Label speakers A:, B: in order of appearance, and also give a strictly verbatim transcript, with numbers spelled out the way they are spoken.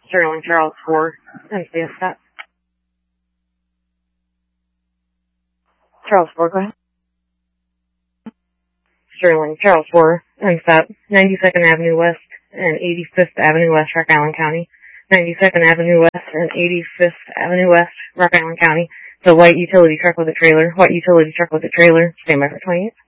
A: Sterling Charles four, M C S stop. Charles four, go ahead. Sterling Charles four, M stop, ninety-second Avenue West and eighty-fifth Avenue West, Rock Island County. ninety-second Avenue West and eighty-fifth Avenue West, Rock Island County. The white utility truck with a trailer, white utility truck with a trailer, stand by for twenty-eight.